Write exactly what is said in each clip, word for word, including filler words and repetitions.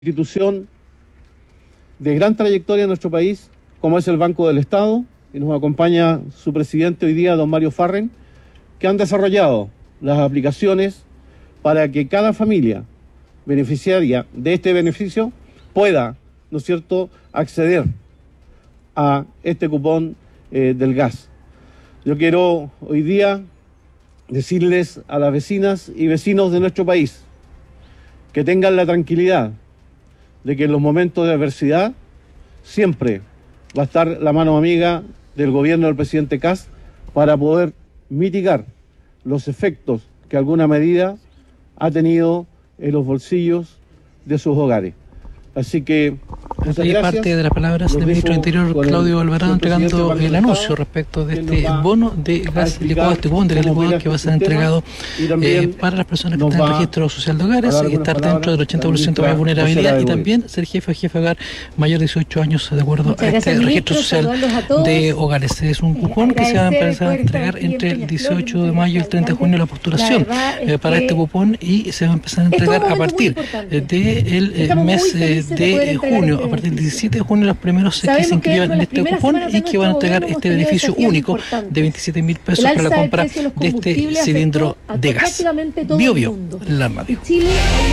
institución de gran trayectoria en nuestro país, como es el Banco del Estado, y nos acompaña su presidente hoy día, don Mario Farren, que han desarrollado las aplicaciones para que cada familia beneficiaria de este beneficio pueda, ¿no es cierto?, acceder a este cupón eh, del gas. Yo quiero hoy día decirles a las vecinas y vecinos de nuestro país que tengan la tranquilidad de que en los momentos de adversidad siempre va a estar la mano amiga del gobierno del presidente Kast para poder mitigar los efectos que alguna medida ha tenido en los bolsillos de sus hogares. Así que muchas Hay gracias. Parte de las palabras del ministro del Interior, Claudio Alvarado, entregando el anuncio respecto de este bono de gas licuado, este cupón de gas licuado que va a ser entregado eh, para las personas que están en registro social de hogares, y estar dentro del ochenta por ciento de vulnerabilidad, y también ser jefe o jefe de hogar mayor de dieciocho años de acuerdo Muchas a este registro social de hogares. Es un cupón que se va a empezar a entregar entre el dieciocho de mayo y el treinta de junio la postulación eh, para este cupón, y se va a empezar a entregar a partir del eh, mes eh, de junio, a partir del diecisiete de junio, los primeros que se inscriban en este cupón y que van a entregar este beneficio único de veintisiete mil pesos para la compra de este cilindro de gas. Bio Bio, la radio. Y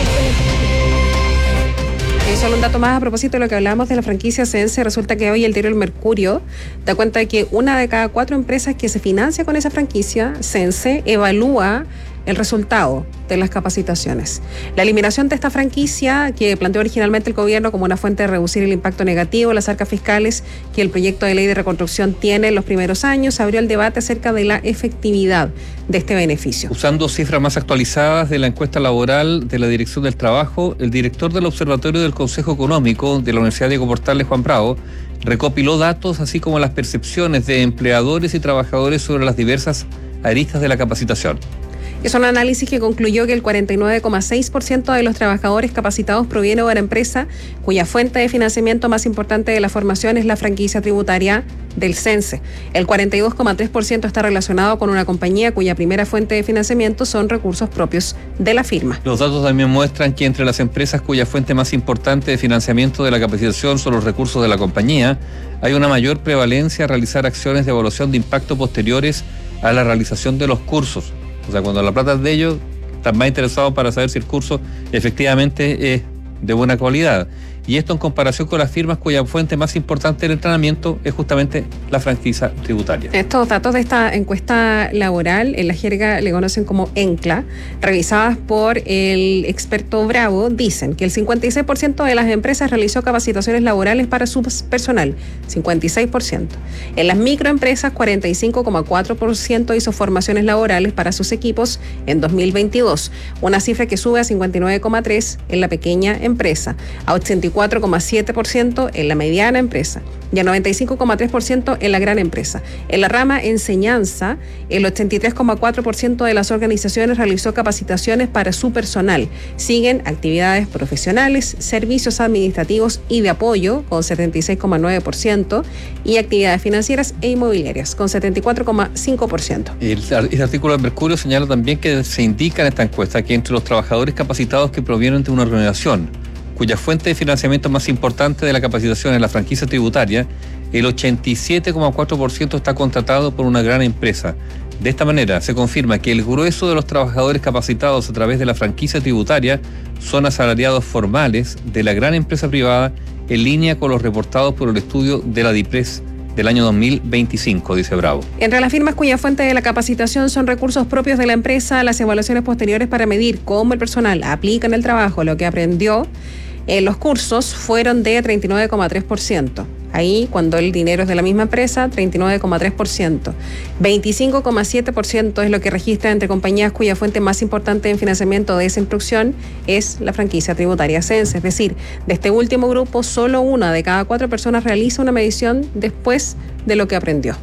solo un dato más a propósito de lo que hablábamos de la franquicia Sense. Resulta que hoy el diario El Mercurio da cuenta de que una de cada cuatro empresas que se financia con esa franquicia Sense evalúa el resultado de las capacitaciones. La eliminación de esta franquicia, que planteó originalmente el gobierno como una fuente de reducir el impacto negativo en las arcas fiscales que el proyecto de ley de reconstrucción tiene en los primeros años, abrió el debate acerca de la efectividad de este beneficio. Usando cifras más actualizadas de la encuesta laboral de la Dirección del Trabajo, el director del Observatorio del Consejo Económico de la Universidad Diego Portales, Juan Bravo, recopiló datos así como las percepciones de empleadores y trabajadores sobre las diversas aristas de la capacitación. Es un análisis que concluyó que el cuarenta y nueve coma seis por ciento de los trabajadores capacitados proviene de una empresa cuya fuente de financiamiento más importante de la formación es la franquicia tributaria del Sense. El cuarenta y dos coma tres por ciento está relacionado con una compañía cuya primera fuente de financiamiento son recursos propios de la firma. Los datos también muestran que entre las empresas cuya fuente más importante de financiamiento de la capacitación son los recursos de la compañía, hay una mayor prevalencia a realizar acciones de evaluación de impacto posteriores a la realización de los cursos. O sea, cuando la plata es de ellos, están más interesados para saber si el curso efectivamente es de buena calidad. Y esto en comparación con las firmas cuya fuente más importante del entrenamiento es justamente la franquicia tributaria. Estos datos de esta encuesta laboral, en la jerga le conocen como ENCLA, revisadas por el experto Bravo, dicen que el cincuenta y seis por ciento de las empresas realizó capacitaciones laborales para su personal, cincuenta y seis por ciento. En las microempresas, cuarenta y cinco coma cuatro por ciento hizo formaciones laborales para sus equipos en dos mil veintidós, una cifra que sube a cincuenta y nueve coma tres por ciento en la pequeña empresa, a ochenta y cuatro coma siete por ciento en la mediana empresa y a noventa y cinco coma tres por ciento en la gran empresa. En la rama enseñanza, el ochenta y tres coma cuatro por ciento de las organizaciones realizó capacitaciones para su personal. Siguen actividades profesionales, servicios administrativos y de apoyo, con setenta y seis coma nueve por ciento, y actividades financieras e inmobiliarias, con setenta y cuatro coma cinco por ciento. El, el artículo del Mercurio señala también que se indica en esta encuesta que entre los trabajadores capacitados que provienen de una organización cuya fuente de financiamiento más importante de la capacitación es la franquicia tributaria, el ochenta y siete coma cuatro por ciento está contratado por una gran empresa. De esta manera, se confirma que el grueso de los trabajadores capacitados a través de la franquicia tributaria son asalariados formales de la gran empresa privada, en línea con los reportados por el estudio de la DIPRES del año dos mil veinticinco, dice Bravo. Entre las firmas cuya fuente de la capacitación son recursos propios de la empresa, las evaluaciones posteriores para medir cómo el personal aplica en el trabajo lo que aprendió en los cursos fueron de treinta y nueve coma tres por ciento. Ahí, cuando el dinero es de la misma empresa, treinta y nueve coma tres por ciento. veinticinco coma siete por ciento es lo que registra entre compañías cuya fuente más importante en financiamiento de esa instrucción es la franquicia tributaria Sense. Es decir, de este último grupo, solo una de cada cuatro personas realiza una medición después de lo que aprendió.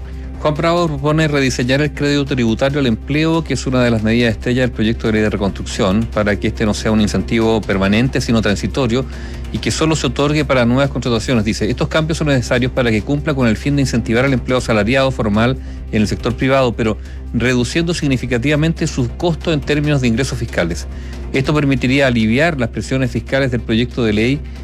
Juan Bravo propone rediseñar el crédito tributario al empleo, que es una de las medidas estrella del proyecto de ley de reconstrucción, para que este no sea un incentivo permanente, sino transitorio, y que solo se otorgue para nuevas contrataciones. Dice, estos cambios son necesarios para que cumpla con el fin de incentivar el empleo asalariado formal en el sector privado, pero reduciendo significativamente sus costos en términos de ingresos fiscales. Esto permitiría aliviar las presiones fiscales del proyecto de ley